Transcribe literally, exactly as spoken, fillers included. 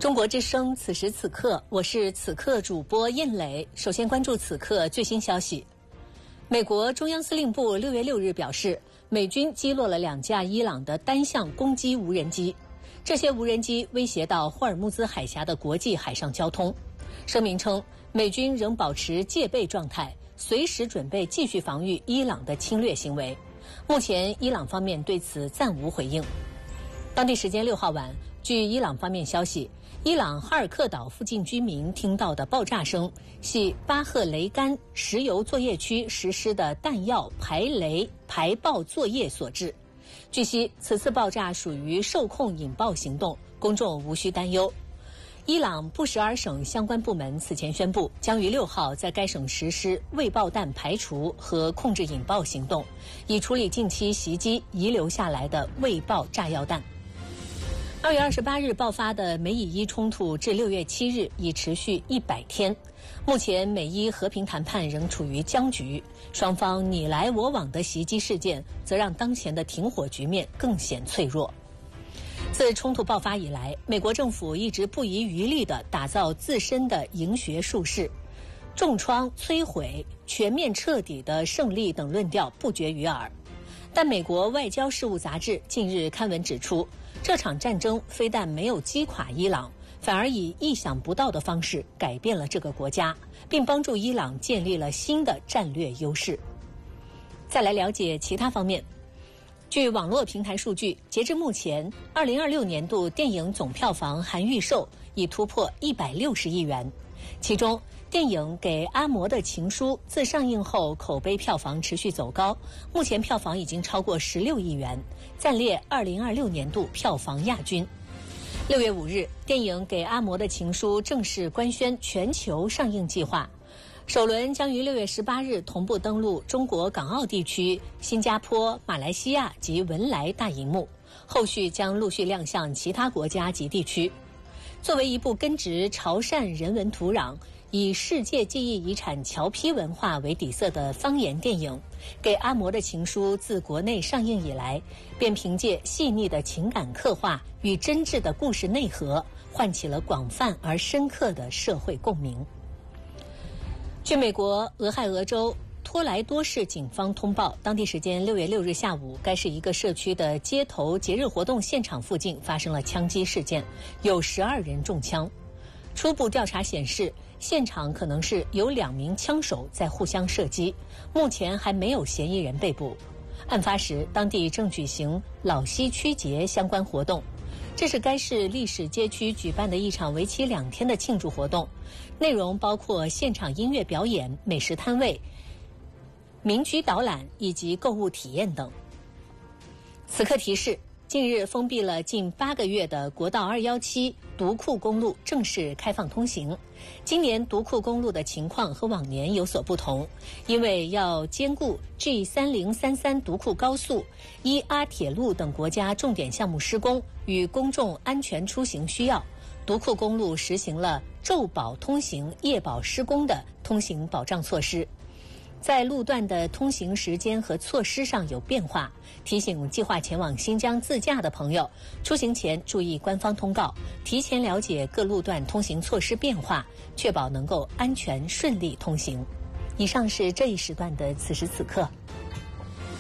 中国之声，此时此刻，我是此刻主播印磊。首先关注此刻最新消息。美国中央司令部六月六日表示，美军击落了两架伊朗的单向攻击无人机，这些无人机威胁到霍尔木兹海峡的国际海上交通。声明称，美军仍保持戒备状态，随时准备继续防御伊朗的侵略行为。目前，伊朗方面对此暂无回应。当地时间六号晚，据伊朗方面消息，伊朗哈尔克岛附近居民听到的爆炸声系巴赫雷干石油作业区实施的弹药排雷排爆作业所致。据悉，此次爆炸属于受控引爆行动，公众无需担忧。伊朗布什尔省相关部门此前宣布，将于六号在该省实施未爆弹排除和控制引爆行动，以处理近期袭击遗留下来的未爆炸药弹。二月二十八日爆发的美以伊冲突至六月七日已持续一百天，目前美伊和平谈判仍处于僵局，双方你来我往的袭击事件则让当前的停火局面更显脆弱。自冲突爆发以来，美国政府一直不遗余力地打造自身的营学术士，重创、摧毁、全面彻底的胜利等论调不绝于耳。但美国外交事务杂志近日刊文指出，这场战争非但没有击垮伊朗，反而以意想不到的方式改变了这个国家，并帮助伊朗建立了新的战略优势。再来了解其他方面。据网络平台数据，截至目前，二零二六年度电影总票房含预售已突破一百六十亿元，其中电影《给阿嬷的情书》自上映后口碑票房持续走高，目前票房已经超过十六亿元，暂列二零二六年度票房亚军。六月五日，电影《给阿嬷的情书》正式官宣全球上映计划，首轮将于六月十八日同步登陆中国港澳地区、新加坡、马来西亚及文莱大银幕，后续将陆续亮相其他国家及地区。作为一部根植潮汕人文土壤、以世界记忆遗产侨批文化为底色的方言电影，《给阿嬷的情书》自国内上映以来，便凭借细腻的情感刻画与真挚的故事内核，唤起了广泛而深刻的社会共鸣。据美国俄亥俄州托莱多市警方通报，当地时间六月六日下午，该市一个社区的街头节日活动现场附近发生了枪击事件，有十二人中枪。初步调查显示，现场可能是有两名枪手在互相射击，目前还没有嫌疑人被捕。案发时，当地正举行老西区节相关活动，这是该市历史街区举办的一场为期两天的庆祝活动，内容包括现场音乐表演、美食摊位、民居导览以及购物体验等。此刻提示，近日封闭了近八个月的国道二一七独库公路正式开放通行。今年独库公路的情况和往年有所不同，因为要兼顾 G 三零三三独库高速、伊阿铁路等国家重点项目施工与公众安全出行需要，独库公路实行了昼保通行、夜保施工的通行保障措施。在路段的通行时间和措施上有变化，提醒计划前往新疆自驾的朋友，出行前注意官方通告，提前了解各路段通行措施变化，确保能够安全顺利通行。以上是这一时段的此时此刻。